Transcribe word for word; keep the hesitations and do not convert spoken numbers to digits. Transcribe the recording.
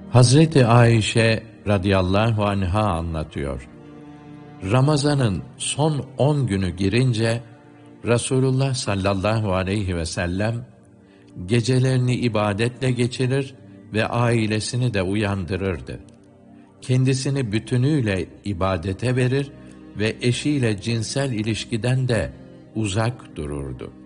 Hazreti Ayşe radıyallahu anha anlatıyor. Ramazan'ın son on günü girince Resulullah sallallahu aleyhi ve sellem gecelerini ibadetle geçirir ve ailesini de uyandırırdı. Kendisini bütünüyle ibadete verir ve eşiyle cinsel ilişkiden de uzak dururdu.